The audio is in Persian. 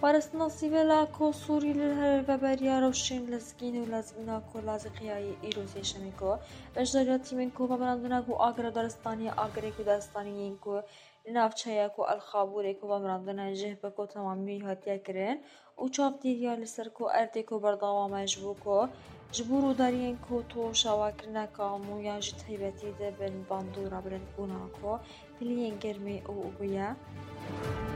پارستنا سیویلا کو سوری لهر و بریا روشین لزگین و لزگینا کو لازقیای ایروسی شمیکو بجداریاتی من کو بمراندنا کو آگر دارستانی آگری کو دارستانیین کو نافچهیا کو الخابوری کو بمراندنا جه بکو تمامی هاتیا کرن و چاپ دیریا لسر کو ارتی کو برداوا مجبو کو جبورو دارین کو تو شواکرنا کامو یا جت هیبتی ده بن باندورا برن بونا کو پلین گرمی او بیا